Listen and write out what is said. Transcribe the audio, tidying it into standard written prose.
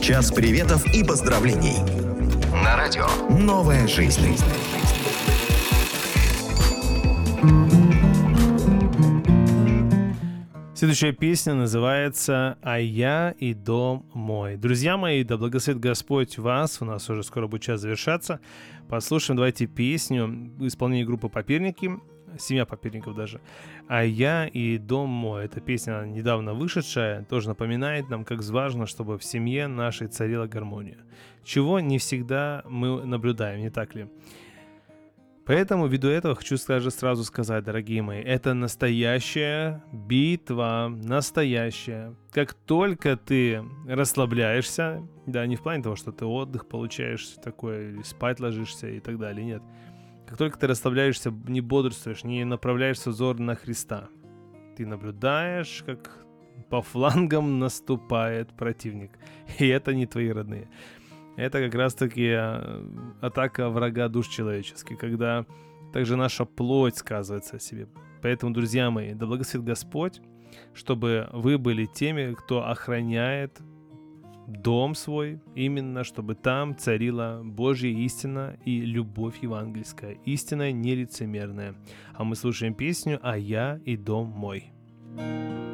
Час приветов и поздравлений. На радио «Новая жизнь». Следующая песня называется «А я и дом мой». Друзья мои, да благословит Господь вас. У нас уже скоро будет час завершаться. Послушаем давайте песню в исполнении группы «Поперники». 7 поперников даже. «А я и дом мой». Эта песня недавно вышедшая, тоже напоминает нам, как важно, чтобы в семье нашей царила гармония. Чего не всегда мы наблюдаем, не так ли? Поэтому ввиду этого хочу сразу сказать, дорогие мои, это настоящая битва, настоящая. Как только ты расслабляешься, да, не в плане того, что ты отдых получаешь такой, спать ложишься и так далее, нет. Как только ты расслабляешься, не бодрствуешь, не направляешься взор на Христа, ты наблюдаешь, как по флангам наступает противник, и это не твои родные. Это как раз-таки атака врага душ человеческих, когда также наша плоть сказывается о себе. Поэтому, друзья мои, да благословит Господь, чтобы вы были теми, кто охраняет дом свой, именно чтобы там царила Божья истина и любовь евангельская, истинная, нелицемерная. А мы слушаем песню «А я и дом мой».